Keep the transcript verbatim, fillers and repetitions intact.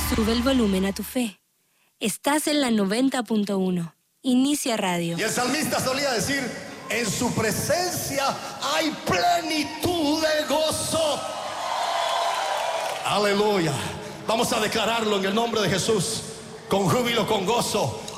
Sube el volumen a tu fe. Estás en la noventa punto uno. Inicia Radio. Y el salmista solía decir: en su presencia hay plenitud de gozo. Aleluya. Vamos a declararlo en el nombre de Jesús, con júbilo, con gozo.